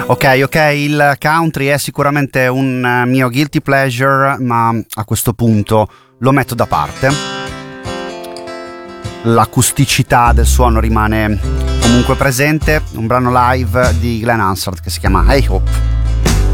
Ok, il country è sicuramente un mio guilty pleasure, ma a questo punto lo metto da parte. L'acusticità del suono rimane comunque presente. Un brano live di Glenn Hansard che si chiama Hey Hope.